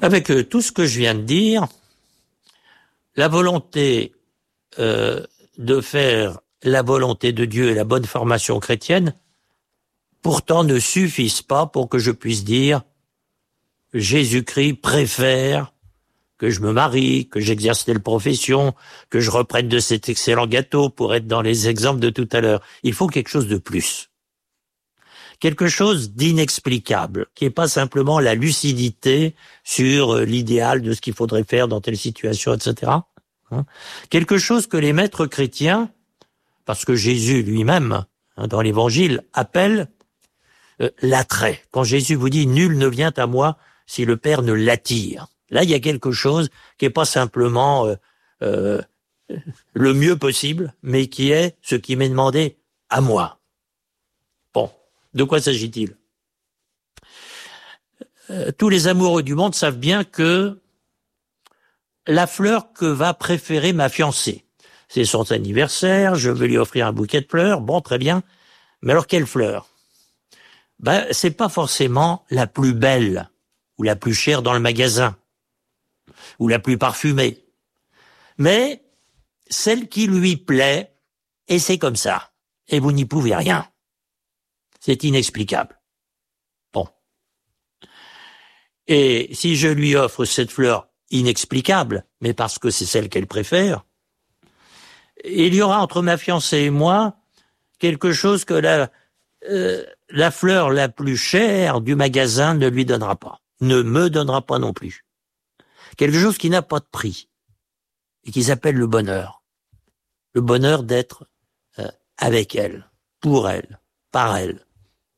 Avec tout ce que je viens de dire, la volonté de faire la volonté de Dieu et la bonne formation chrétienne, pourtant ne suffisent pas pour que je puisse dire Jésus-Christ préfère que je me marie, que j'exerce telle profession, que je reprenne de cet excellent gâteau pour être dans les exemples de tout à l'heure. Il faut quelque chose de plus. Quelque chose d'inexplicable, qui n'est pas simplement la lucidité sur l'idéal de ce qu'il faudrait faire dans telle situation, etc. Quelque chose que les maîtres chrétiens, parce que Jésus lui-même, dans l'Évangile, appelle l'attrait. Quand Jésus vous dit « Nul ne vient à moi si le Père ne l'attire ». Là, il y a quelque chose qui n'est pas simplement le mieux possible, mais qui est ce qui m'est demandé à moi. Bon, de quoi s'agit-il ? Tous les amoureux du monde savent bien que la fleur que va préférer ma fiancée, c'est son anniversaire, je veux lui offrir un bouquet de fleurs, bon, très bien, mais alors quelle fleur ? C'est pas forcément la plus belle ou la plus chère dans le magasin ou la plus parfumée, mais celle qui lui plaît, et c'est comme ça, et vous n'y pouvez rien. C'est inexplicable. Bon. Et si je lui offre cette fleur inexplicable, mais parce que c'est celle qu'elle préfère, il y aura entre ma fiancée et moi quelque chose que la fleur la plus chère du magasin ne lui donnera pas, ne me donnera pas non plus. Quelque chose qui n'a pas de prix et qui s'appelle le bonheur. Le bonheur d'être avec elle, pour elle, par elle.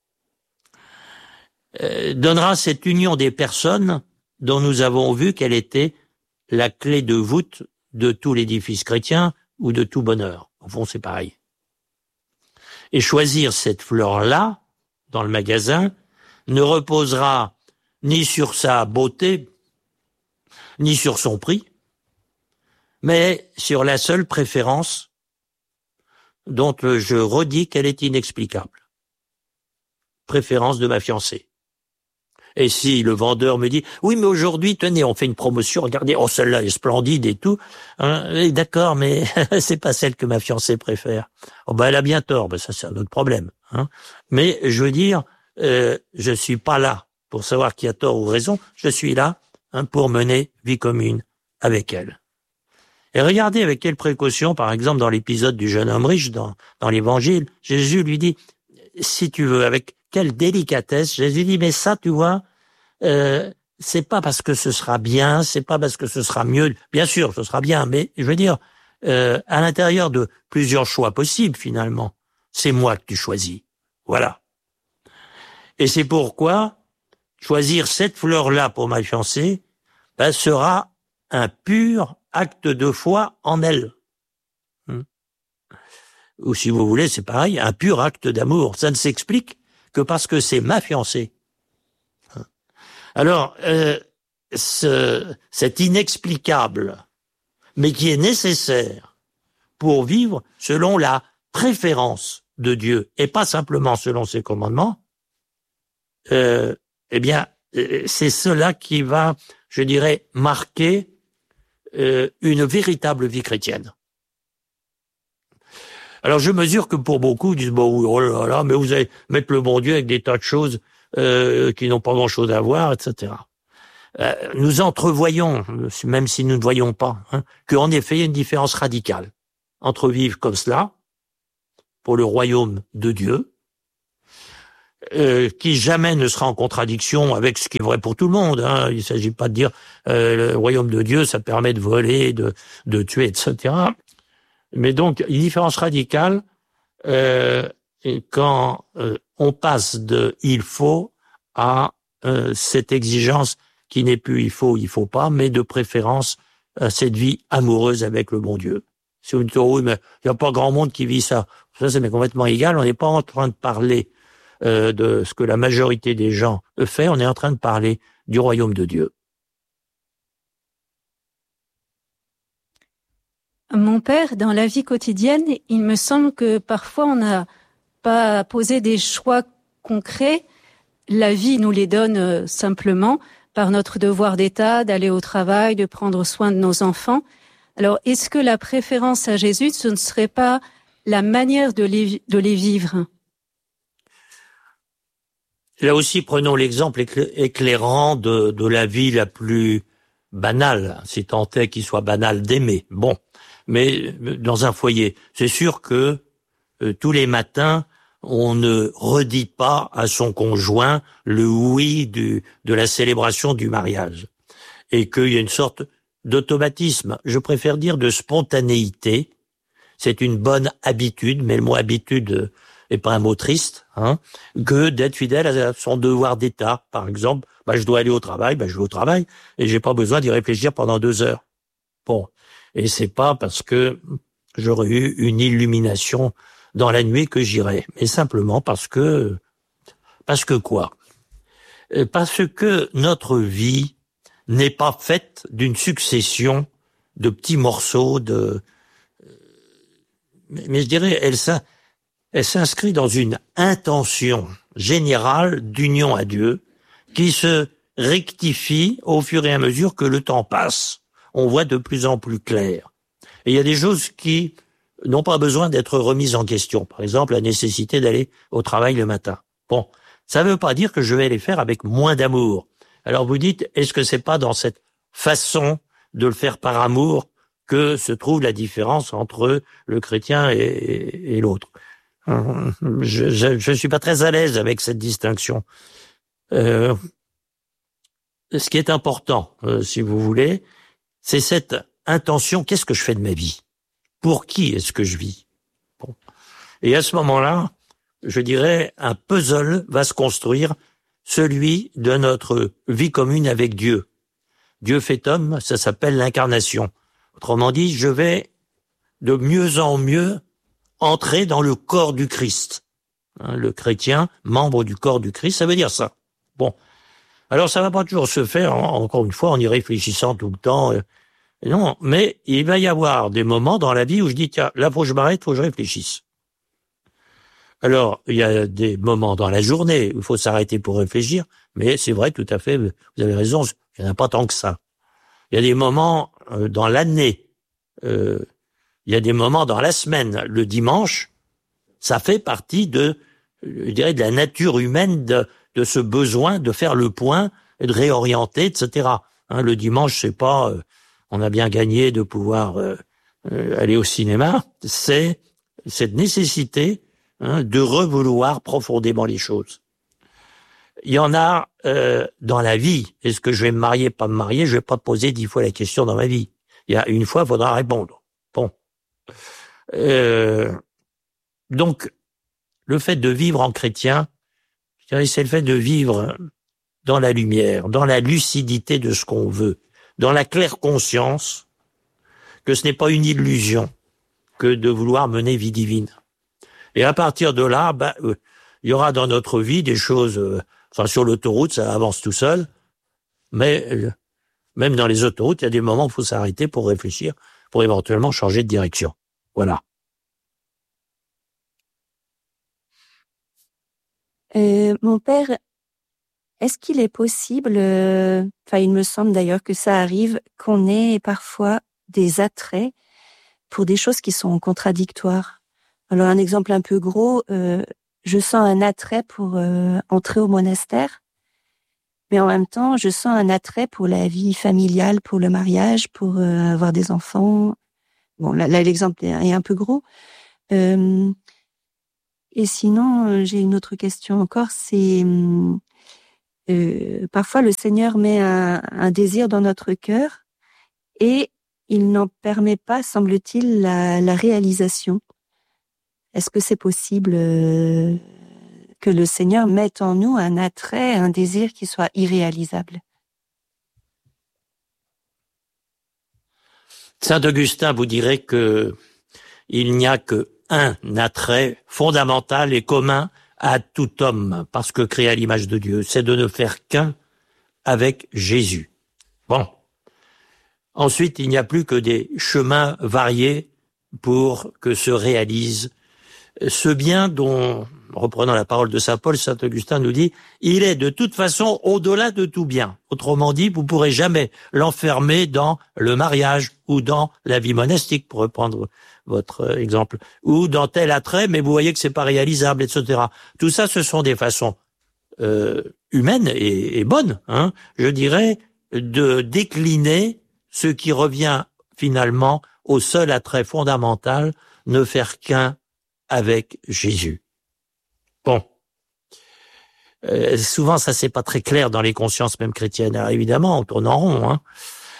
Donnera cette union des personnes dont nous avons vu qu'elle était la clé de voûte de tout l'édifice chrétien ou de tout bonheur. Au fond, c'est pareil. Et choisir cette fleur-là, dans le magasin, ne reposera ni sur sa beauté, ni sur son prix, mais sur la seule préférence dont je redis qu'elle est inexplicable. Préférence de ma fiancée. Et si le vendeur me dit « Oui, mais aujourd'hui, tenez, on fait une promotion, regardez, oh, celle-là est splendide et tout. Hein, d'accord, mais c'est pas celle que ma fiancée préfère. Oh, elle a bien tort, ça c'est un autre problème. Hein. Mais je veux dire, je suis pas là pour savoir qui a tort ou raison, je suis là pour mener vie commune avec elle. Et regardez avec quelle précaution, par exemple, dans l'épisode du jeune homme riche, dans l'Évangile, Jésus lui dit, si tu veux, avec quelle délicatesse, Jésus dit, mais ça, tu vois, c'est pas parce que ce sera bien, c'est pas parce que ce sera mieux. Bien sûr, ce sera bien, mais je veux dire, à l'intérieur de plusieurs choix possibles, finalement, c'est moi que tu choisis. Voilà. Et c'est pourquoi choisir cette fleur-là pour ma fiancée sera un pur acte de foi en elle. Ou si vous voulez, c'est pareil, un pur acte d'amour. Ça ne s'explique que parce que c'est ma fiancée. Alors, cet inexplicable, mais qui est nécessaire pour vivre selon la préférence de Dieu, et pas simplement selon ses commandements, eh bien, c'est cela qui va, je dirais, marquer une véritable vie chrétienne. Alors, je mesure que pour beaucoup, ils disent, bon, oh là là, mais vous allez mettre le bon Dieu avec des tas de choses qui n'ont pas grand-chose à voir, etc. Nous entrevoyons, même si nous ne voyons pas, qu'en effet, il y a une différence radicale entre vivre comme cela, pour le royaume de Dieu, qui jamais ne sera en contradiction avec ce qui est vrai pour tout le monde. Il ne s'agit pas de dire le royaume de Dieu, ça permet de voler, de tuer, etc. Mais donc, une différence radicale quand on passe de « il faut » à cette exigence qui n'est plus « il faut pas », mais de préférence à cette vie amoureuse avec le bon Dieu. Si vous dites « oui, mais il n'y a pas grand monde qui vit ça », ça c'est complètement égal, on n'est pas en train de parler de ce que la majorité des gens fait, on est en train de parler du royaume de Dieu. Mon père, dans la vie quotidienne, il me semble que parfois on n'a pas posé des choix concrets la vie nous les donne simplement par notre devoir d'État, d'aller au travail, de prendre soin de nos enfants. Alors, est-ce que la préférence à Jésus, ce ne serait pas la manière de les vivre? Là aussi, prenons l'exemple éclairant de la vie la plus banale, si tant est qu'il soit banal d'aimer. Bon, mais dans un foyer, c'est sûr que tous les matins, on ne redit pas à son conjoint le oui de la célébration du mariage. Et qu'il y a une sorte d'automatisme, je préfère dire de spontanéité. C'est une bonne habitude, mais le mot habitude est pas un mot triste, que d'être fidèle à son devoir d'État. Par exemple, je dois aller au travail, je vais au travail, et j'ai pas besoin d'y réfléchir pendant 2 heures. Bon. Et c'est pas parce que j'aurais eu une illumination dans la nuit que j'irai, mais simplement parce que quoi? Parce que notre vie n'est pas faite d'une succession de petits morceaux mais je dirais, elle s'inscrit dans une intention générale d'union à Dieu qui se rectifie au fur et à mesure que le temps passe. On voit de plus en plus clair. Et il y a des choses qui n'ont pas besoin d'être remises en question. Par exemple, la nécessité d'aller au travail le matin. Bon, ça ne veut pas dire que je vais les faire avec moins d'amour. Alors vous dites, est-ce que c'est pas dans cette façon de le faire par amour que se trouve la différence entre le chrétien et l'autre? Je suis pas très à l'aise avec cette distinction. Ce qui est important, si vous voulez, c'est cette intention. Qu'est-ce que je fais de ma vie? Pour qui est-ce que je vis? Bon. Et à ce moment-là, je dirais, un puzzle va se construire, celui de notre vie commune avec Dieu. Dieu fait homme, ça s'appelle l'incarnation. Autrement dit, je vais de mieux en mieux entrer dans le corps du Christ. Le chrétien, membre du corps du Christ, ça veut dire ça. Bon. Alors, ça va pas toujours se faire, encore une fois, en y réfléchissant tout le temps. Non, mais il va y avoir des moments dans la vie où je dis, tiens, là, faut que je m'arrête, faut que je réfléchisse. Alors, il y a des moments dans la journée où il faut s'arrêter pour réfléchir, mais c'est vrai, tout à fait, vous avez raison, il n'y en a pas tant que ça. Il y a des moments dans l'année, il y a des moments dans la semaine. Le dimanche, ça fait partie je dirais, de la nature humaine, de ce besoin de faire le point et de réorienter, etc. Le dimanche, c'est pas on a bien gagné de pouvoir aller au cinéma, c'est cette nécessité de revouloir profondément les choses. Il y en a dans la vie. Est-ce que je vais me marier, pas me marier? Je vais pas poser 10 fois la question dans ma vie. Il y a une fois, il faudra répondre. Bon. Donc, le fait de vivre en chrétien, je dirais, c'est le fait de vivre dans la lumière, dans la lucidité de ce qu'on veut, dans la claire conscience que ce n'est pas une illusion que de vouloir mener vie divine. Et à partir de là, il y aura dans notre vie des choses, sur l'autoroute, ça avance tout seul, mais même dans les autoroutes, il y a des moments où il faut s'arrêter pour réfléchir, pour éventuellement changer de direction. Voilà. Mon père, est-ce qu'il est possible, il me semble d'ailleurs que ça arrive, qu'on ait parfois des attraits pour des choses qui sont contradictoires. Alors un exemple un peu gros, je sens un attrait pour entrer au monastère, mais en même temps, je sens un attrait pour la vie familiale, pour le mariage, pour avoir des enfants. Bon, là l'exemple est un peu gros. Et sinon, j'ai une autre question encore, c'est parfois le Seigneur met un désir dans notre cœur et il n'en permet pas, semble-t-il, la réalisation. Est-ce que c'est possible que le Seigneur mette en nous un attrait, un désir qui soit irréalisable? Saint Augustin vous dirait que il n'y a que un attrait fondamental et commun à tout homme, parce que créé à l'image de Dieu, c'est de ne faire qu'un avec Jésus. Bon. Ensuite, il n'y a plus que des chemins variés pour que se réalise ce bien dont, reprenant la parole de saint Paul, saint Augustin nous dit, il est de toute façon au-delà de tout bien. Autrement dit, vous pourrez jamais l'enfermer dans le mariage ou dans la vie monastique, pour reprendre votre exemple, ou dans tel attrait, mais vous voyez que c'est pas réalisable, etc. Tout ça, ce sont des façons humaines et bonnes, hein, je dirais, de décliner ce qui revient finalement au seul attrait fondamental, ne faire qu'un avec Jésus. Bon. Souvent, ça, c'est pas très clair dans les consciences même chrétiennes. Alors, évidemment, on tourne en rond, hein.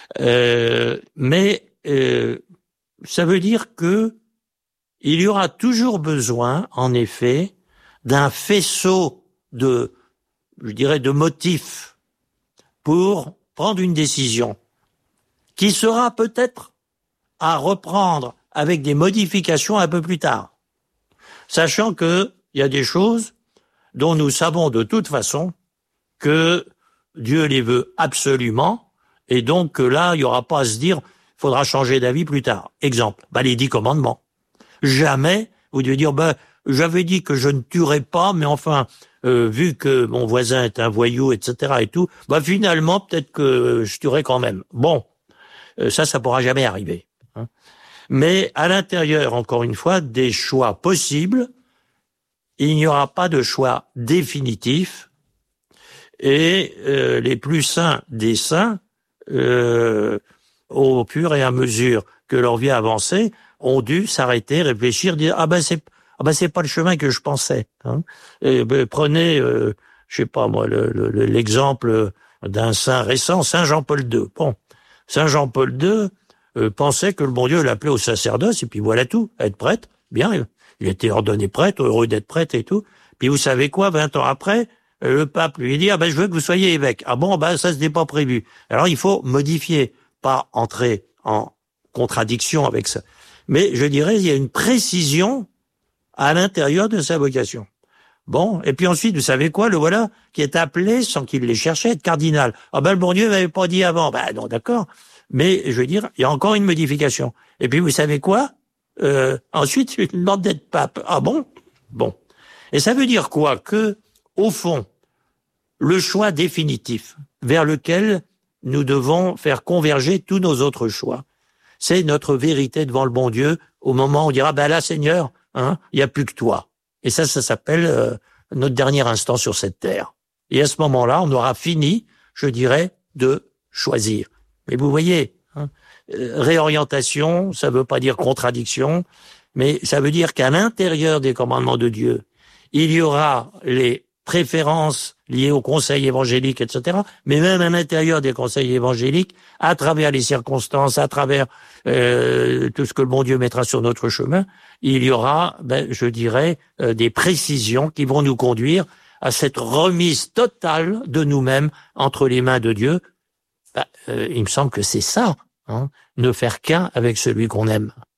Mais ça veut dire que il y aura toujours besoin, en effet, d'un faisceau de, je dirais, de motifs pour prendre une décision qui sera peut-être à reprendre avec des modifications un peu plus tard. Sachant que il y a des choses dont nous savons de toute façon que Dieu les veut absolument, et donc que là, il n'y aura pas à se dire, il faudra changer d'avis plus tard. Exemple, les 10 commandements. Jamais vous devez dire, j'avais dit que je ne tuerais pas, mais enfin, vu que mon voisin est un voyou, etc. et tout, finalement, peut-être que je tuerai quand même. Bon, ça pourra jamais arriver. Hein. Mais à l'intérieur, encore une fois, des choix possibles, il n'y aura pas de choix définitif, et les plus saints des saints, au fur et à mesure que leur vie avançait, ont dû s'arrêter, réfléchir, dire c'est pas le chemin que je pensais. Hein. Prenez, je sais pas moi, l'exemple d'un saint récent, Saint Jean-Paul II. Bon, Saint Jean-Paul II pensait que le bon Dieu l'appelait au sacerdoce, et puis voilà tout, être prêtre, bien, il était ordonné prêtre, heureux d'être prêtre et tout. Puis vous savez quoi, 20 ans après, le pape lui dit, je veux que vous soyez évêque. Ah bon, ça c'était pas prévu. Alors il faut modifier, pas entrer en contradiction avec ça. Mais je dirais, il y a une précision à l'intérieur de sa vocation. Bon, et puis ensuite, vous savez quoi, le voilà qui est appelé, sans qu'il les cherchait, être cardinal. Le bon Dieu m'avait pas dit avant. Non, d'accord. Mais je veux dire, il y a encore une modification. Et puis vous savez quoi, ensuite, il demande d'être pape. Ah bon? Bon. Et ça veut dire quoi? Que, au fond, le choix définitif vers lequel nous devons faire converger tous nos autres choix, c'est notre vérité devant le bon Dieu au moment où on dira, là, Seigneur, il n'y a plus que toi. Et ça s'appelle notre dernier instant sur cette terre. Et à ce moment-là, on aura fini, je dirais, de choisir. Mais vous voyez, réorientation, ça veut pas dire contradiction, mais ça veut dire qu'à l'intérieur des commandements de Dieu, il y aura les préférences liées au conseil évangélique, etc. Mais même à l'intérieur des conseils évangéliques, à travers les circonstances, à travers tout ce que le bon Dieu mettra sur notre chemin, il y aura, je dirais, des précisions qui vont nous conduire à cette remise totale de nous-mêmes entre les mains de Dieu. Il me semble que c'est ça, ne faire qu'un avec celui qu'on aime.